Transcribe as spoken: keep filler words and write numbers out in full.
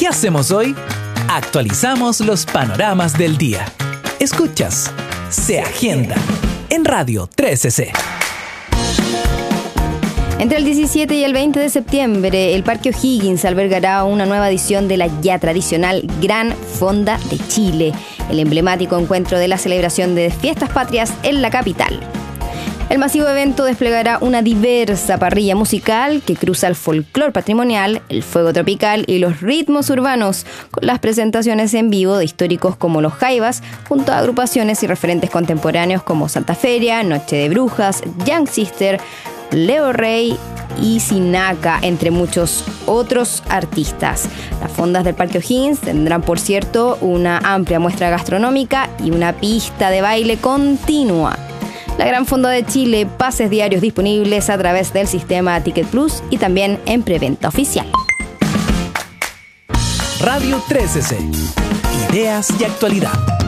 ¿Qué hacemos hoy? Actualizamos los panoramas del día. Escuchas Se Agenda en Radio trece C. Entre el diecisiete y el veinte de septiembre, el Parque O'Higgins albergará una nueva edición de la ya tradicional Gran Fonda de Chile, el emblemático encuentro de la celebración de fiestas patrias en la capital. El masivo evento desplegará una diversa parrilla musical que cruza el folclore patrimonial, el fuego tropical y los ritmos urbanos, con las presentaciones en vivo de históricos como Los Jaivas, junto a agrupaciones y referentes contemporáneos como Santa Feria, Noche de Brujas, Young Sister, Leo Rey y Sinaka, entre muchos otros artistas. Las fondas del Parque O'Higgins tendrán, por cierto, una amplia muestra gastronómica y una pista de baile continua. La Gran Fonda de Chile, pases diarios disponibles a través del sistema Ticket Plus y también en preventa oficial. Radio trece C. Ideas y actualidad.